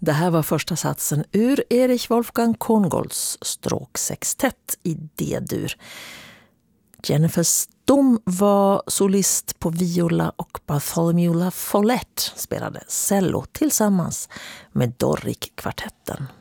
Det här var första satsen ur Erich Wolfgang Korngolds stråksextett i D-dur. Jennifer Stom var solist på viola och Bartholomew La Follette spelade cello tillsammans med Doric-kvartetten.